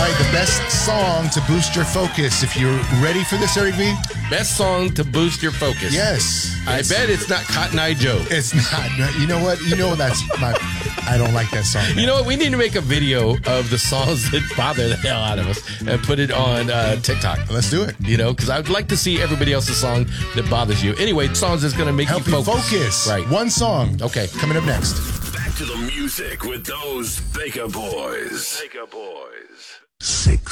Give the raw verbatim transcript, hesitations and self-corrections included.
right, the best song to boost your focus. If you're ready for this, Eric V? Best song to boost your focus. Yes. I bet it's not Cotton Eye Joe. It's not. You know what? You know that's my... I don't like that song, man. You know what? We need to make a video of the songs that bother the hell out of us and put it on uh, TikTok. Let's do it. You know, because I would like to see everybody else's song that bothers you. Anyway, songs that's going to make Help you you focus. focus. Right. One song. Okay. Coming up next. Back to the music with those Baker Boys. Baker Boys. Six.